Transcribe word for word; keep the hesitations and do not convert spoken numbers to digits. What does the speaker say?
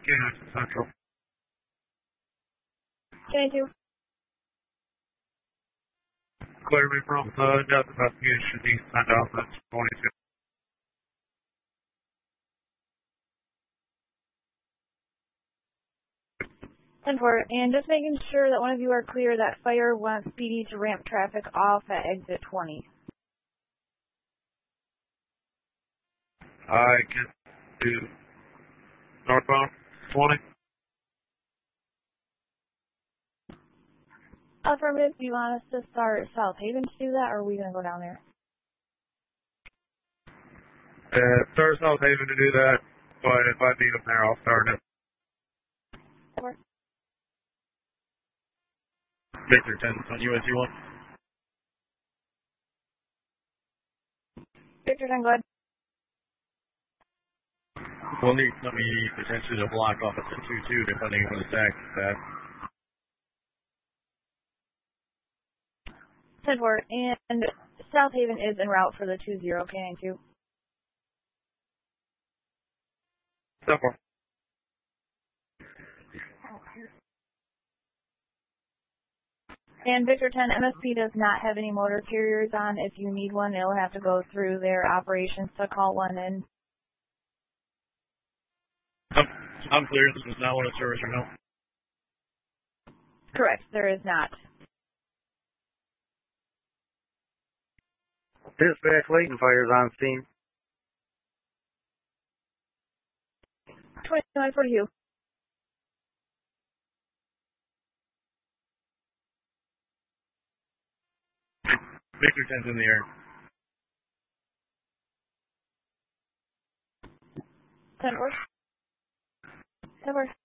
Canada Central. K two. Clear me from the death investigation east and Alpha twenty-two. ten four. And just making sure that one of you are clear that fire wants P D to ramp traffic off at exit twenty. I get to northbound twenty. Affirmative, do you want us to start South Haven to do that, or are we going to go down there? Uh, start South Haven to do that, but if I need them there, I'll start it. Over. Victor ten on U S U one. Victor ten, go ahead. We'll need somebody potentially to block off at the two two, depending on the tax that. ten four. And South Haven is en route for the two zero, K nine two. ten four. And Victor ten, M S P does not have any motor carriers on. If you need one, it'll have to go through their operations to call one in. I'm, I'm clear. This is not one of service or no. Correct, there is not. Dispatch, Leighton Fire's on scene. twenty-nine for you. Victor ten's in the air. ten four. ten four.